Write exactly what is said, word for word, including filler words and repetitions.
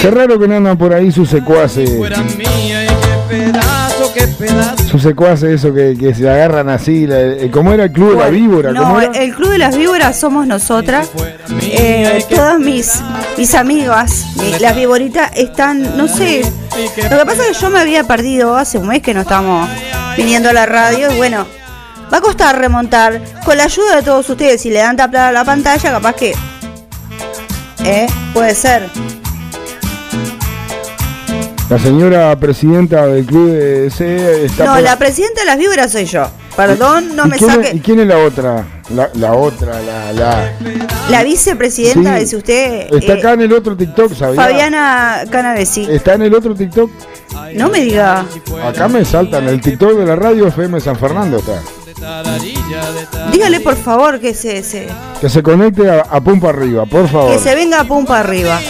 Qué raro que no andan por ahí sus secuaces. Sus secuaces, eso que, que se agarran así. La, el, ¿Cómo era el club bueno, de la víbora? No, ¿Cómo era? El club de las víboras somos nosotras. Eh, todas mis, mis amigas, mi, las víboritas, están, no sé. Lo que pasa es que yo me había perdido hace un mes que no estamos viniendo a la radio. Y bueno, va a costar remontar. Con la ayuda de todos ustedes, si le dan tapar a la pantalla, capaz que. Eh, puede ser. La señora presidenta del club de C está. No, por... la presidenta de las víboras soy yo. Perdón, no me saque. Es, ¿Y quién es la otra? La, la otra, la, la. La vicepresidenta, sí, dice usted. Está eh, acá en el otro TikTok, ¿sabía? Fabiana Canavesi. ¿Está en el otro TikTok? No me diga. Acá me saltan, el TikTok de la radio F M San Fernando está. Dígale por favor que se, se... Que se conecte a, a Pumpa Arriba, por favor. Que se venga a Pumpa Arriba.